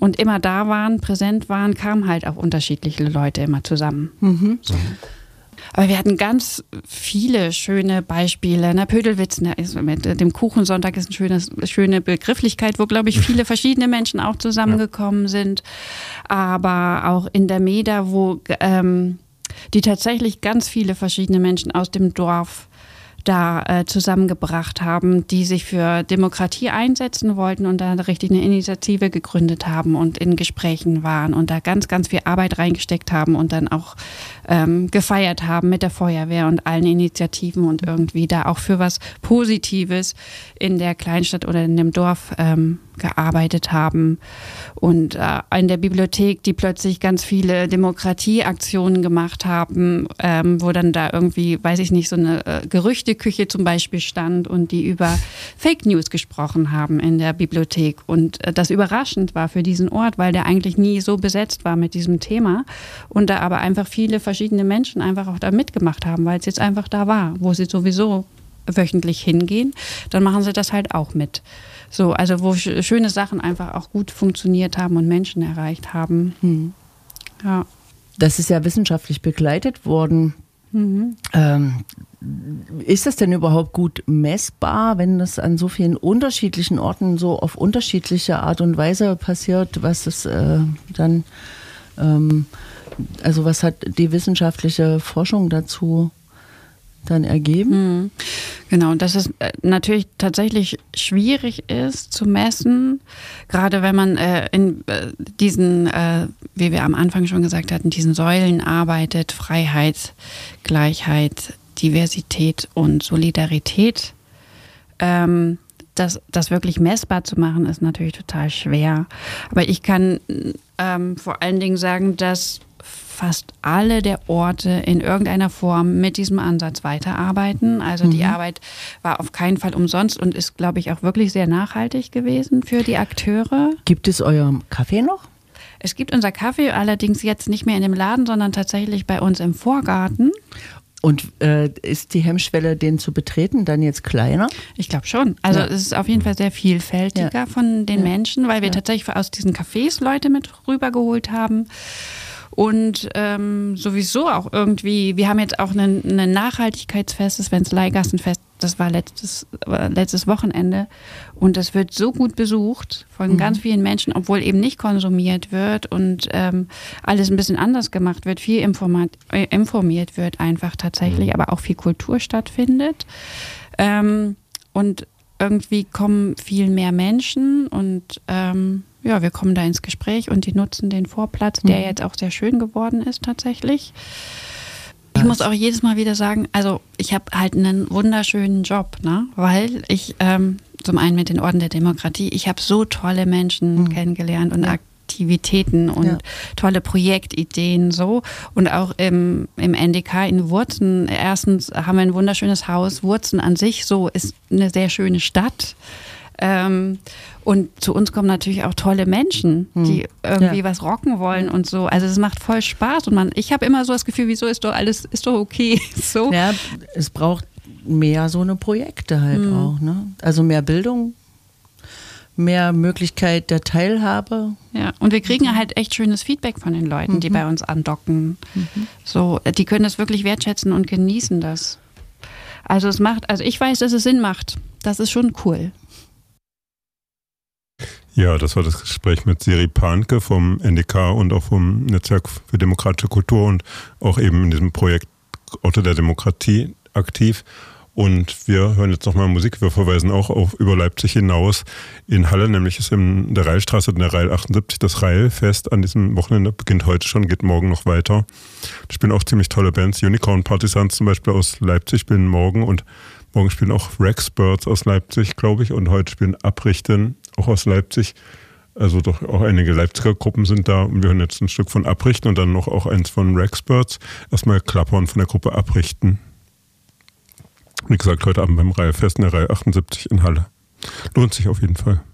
und immer da waren, präsent waren, kamen halt auch unterschiedliche Leute immer zusammen. So. Aber wir hatten ganz viele schöne Beispiele. Pödelwitz mit dem Kuchensonntag ist eine schöne Begrifflichkeit, wo, glaube ich, viele verschiedene Menschen auch zusammengekommen sind. Aber auch in der Meda, wo die tatsächlich ganz viele verschiedene Menschen aus dem Dorf da zusammengebracht haben, die sich für Demokratie einsetzen wollten und da richtig eine Initiative gegründet haben und in Gesprächen waren und da ganz, ganz viel Arbeit reingesteckt haben und dann auch gefeiert haben mit der Feuerwehr und allen Initiativen und irgendwie da auch für was Positives in der Kleinstadt oder in dem Dorf gearbeitet haben. Und in der Bibliothek, die plötzlich ganz viele Demokratieaktionen gemacht haben, wo dann da irgendwie, weiß ich nicht, so eine Gerüchteküche zum Beispiel stand und die über Fake News gesprochen haben in der Bibliothek. Und das überraschend war für diesen Ort, weil der eigentlich nie so besetzt war mit diesem Thema. Und da aber einfach viele verschiedene Menschen einfach auch da mitgemacht haben, weil es jetzt einfach da war, wo sie sowieso wöchentlich hingehen, dann machen sie das halt auch mit. So, also wo schöne Sachen einfach auch gut funktioniert haben und Menschen erreicht haben. Ja. Das ist ja wissenschaftlich begleitet worden. Ist das denn überhaupt gut messbar, wenn das an so vielen unterschiedlichen Orten so auf unterschiedliche Art und Weise passiert, was es dann, also was hat die wissenschaftliche Forschung dazu dann ergeben? Genau, dass es natürlich tatsächlich schwierig ist zu messen, gerade wenn man in diesen, wie wir am Anfang schon gesagt hatten, diesen Säulen arbeitet, Freiheit, Gleichheit, Diversität und Solidarität. Das wirklich messbar zu machen, ist natürlich total schwer. Aber ich kann vor allen Dingen sagen, dass fast alle der Orte in irgendeiner Form mit diesem Ansatz weiterarbeiten. Also die Arbeit war auf keinen Fall umsonst und ist, glaube ich, auch wirklich sehr nachhaltig gewesen für die Akteure. Gibt es euer Café noch? Es gibt unser Café, allerdings jetzt nicht mehr in dem Laden, sondern tatsächlich bei uns im Vorgarten. Und ist die Hemmschwelle, den zu betreten, dann jetzt kleiner? Ich glaube schon. Also es ist auf jeden Fall sehr vielfältiger von den Menschen, weil wir tatsächlich aus diesen Cafés Leute mit rübergeholt haben. Und sowieso auch irgendwie, wir haben jetzt auch ein Nachhaltigkeitsfest, das Wenzelei-Gassenfest, das war letztes Wochenende. Und das wird so gut besucht von ganz vielen Menschen, obwohl eben nicht konsumiert wird und alles ein bisschen anders gemacht wird, viel informiert wird einfach tatsächlich, aber auch viel Kultur stattfindet. Und irgendwie kommen viel mehr Menschen und wir kommen da ins Gespräch und die nutzen den Vorplatz, der jetzt auch sehr schön geworden ist tatsächlich. Ich muss auch jedes Mal wieder sagen, also ich habe halt einen wunderschönen Job, ne? Weil ich zum einen mit den Orden der Demokratie, ich habe so tolle Menschen kennengelernt und Aktivitäten und tolle Projektideen so und auch im NDK in Wurzen. Erstens haben wir ein wunderschönes Haus. Wurzen an sich so ist eine sehr schöne Stadt. Und zu uns kommen natürlich auch tolle Menschen, die irgendwie was rocken wollen und so. Also es macht voll Spaß und ich habe immer so das Gefühl, wieso ist doch alles, ist doch okay. So. Ja, es braucht mehr so eine Projekte halt auch, ne? Also mehr Bildung, mehr Möglichkeit der Teilhabe. Ja, und wir kriegen halt echt schönes Feedback von den Leuten, die bei uns andocken. So, die können das wirklich wertschätzen und genießen das. Also ich weiß, dass es Sinn macht. Das ist schon cool. Ja, das war das Gespräch mit Siri Pahnke vom NDK und auch vom Netzwerk für demokratische Kultur und auch eben in diesem Projekt Orte der Demokratie aktiv. Und wir hören jetzt nochmal Musik. Wir verweisen auch auf über Leipzig hinaus in Halle, nämlich ist in der Reilstraße, in der Reil 78, das Reilfest an diesem Wochenende. Beginnt heute schon, geht morgen noch weiter. Da spielen auch ziemlich tolle Bands. Unicorn Partisans zum Beispiel aus Leipzig spielen morgen und morgen spielen auch Rexbirds aus Leipzig, glaube ich. Und heute spielen Abrichten auch aus Leipzig. Also doch auch einige Leipziger Gruppen sind da. Und wir hören jetzt ein Stück von Abrichten und dann noch auch eins von Rexbirds. Erstmal Klappern von der Gruppe Abrichten. Wie gesagt, heute Abend beim Reilfest in der Reihe 78 in Halle. Lohnt sich auf jeden Fall.